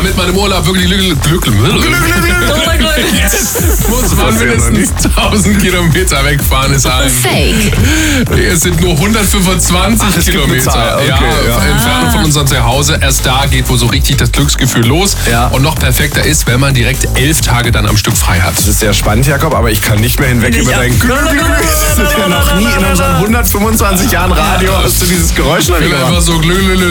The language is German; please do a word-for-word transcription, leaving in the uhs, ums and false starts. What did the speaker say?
damit man im Urlaub wirklich glücklich glücklich muss man mindestens tausend Kilometer wegfahren, ist ein Fake. Es sind nur hundertfünfundzwanzig Ach, Kilometer. Okay, ja, ja. Entfernung von unserem Zuhause. Erst da geht wohl so richtig das Glücksgefühl los. Ja. Und noch perfekter ist, wenn man direkt elf Tage dann am Stück frei hat. Das ist sehr spannend, Jakob, aber ich kann nicht mehr hinweg über dein Glück. Ja noch nie in unseren hundertfünfundzwanzig Jahren Radio hast du dieses Geräusch noch Ich nicht will gemacht. einfach so glü, glü, glü,